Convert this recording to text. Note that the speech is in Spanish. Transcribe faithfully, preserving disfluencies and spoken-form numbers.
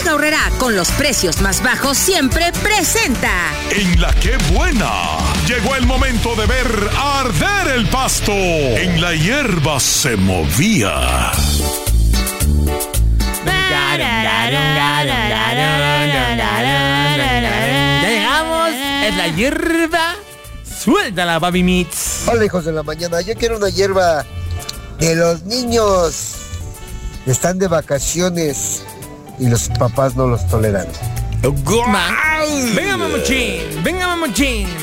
Óptica Aurrerá, con los precios más bajos siempre, presenta. En la que buena, llegó el momento de ver arder el pasto. En la hierba se movía. Ya llegamos, es la hierba. Suéltala, Baby Mix. Hola, hijos de la mañana. Yo quiero una hierba que los niños están de vacaciones y los papás no los toleran. Venga, mamuchín, venga, mamuchín.